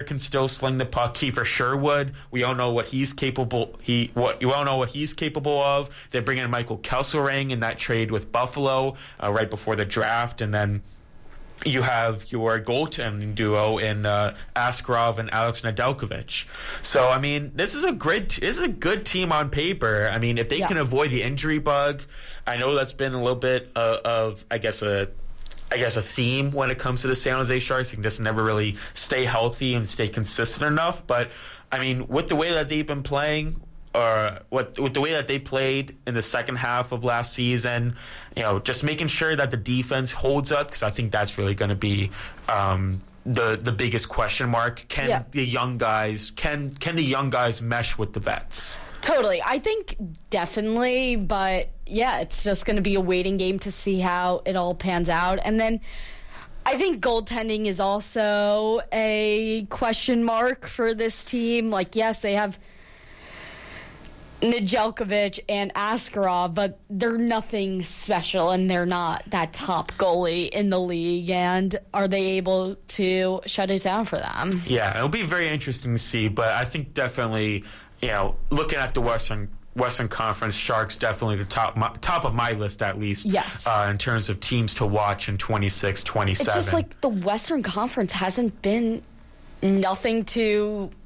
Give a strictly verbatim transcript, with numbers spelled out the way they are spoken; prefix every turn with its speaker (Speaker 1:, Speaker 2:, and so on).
Speaker 1: can still sling the puck. Kiefer Sherwood, we all know what he's capable. He what you all know what he's capable of. They bring in Michael Kesselring in that trade with Buffalo uh, right before the draft, and then you have your goaltending duo in uh, Askarov and Alex Nedeljkovic. So, I mean, this is a great, this is a good team on paper. I mean, if they yeah. can avoid the injury bug, I know that's been a little bit uh, of, I guess, a, I guess, a theme when it comes to the San Jose Sharks. They can just never really stay healthy and stay consistent enough. But, I mean, with the way that they've been playing, or what with the way that they played in the second half of last season, you know, just making sure that the defense holds up, because I think that's really going to be um, the the biggest question mark. Can yeah. the young guys can can the young guys mesh with the vets?
Speaker 2: Totally, I think definitely, but yeah, it's just going to be a waiting game to see how it all pans out, and then I think goaltending is also a question mark for this team. Like, yes, they have Nedeljkovic and Askarov, but they're nothing special, and they're not that top goalie in the league. And are they able to shut it down for them?
Speaker 1: Yeah, it'll be very interesting to see. But I think definitely, you know, looking at the Western Western Conference, Sharks definitely the top my, top of my list, at least.
Speaker 2: Yes.
Speaker 1: Uh, in terms of teams to watch in twenty-six twenty-seven.
Speaker 2: It's just like the Western Conference hasn't been nothing to